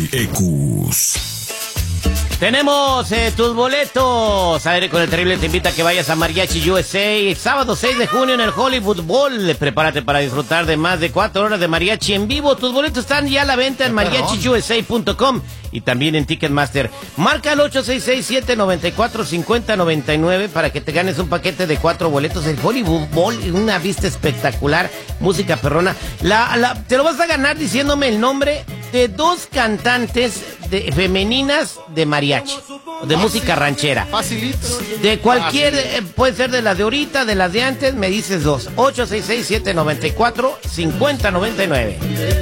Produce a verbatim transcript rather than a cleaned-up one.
Ecus. Tenemos eh, tus boletos. Aire con el Terrible te invita a que vayas a Mariachi U S A. Sábado seis de junio en el Hollywood Bowl. Prepárate para disfrutar de más de cuatro horas de mariachi en vivo. Tus boletos están ya a la venta en mariachi u s a punto com y también en Ticketmaster. Marca el ocho seis seis, siete nueve cuatro, cinco cero nueve nueve para que te ganes un paquete de cuatro boletos. El Hollywood Bowl, una vista espectacular, música perrona. La, la, te lo vas a ganar diciéndome el nombre de dos cantantes de, femeninas de mariachi, de música ranchera. Facilito. De cualquier, eh, puede ser de las de ahorita, de las de antes, me dices dos. ocho seis seis, siete nueve cuatro, cinco cero nueve nueve.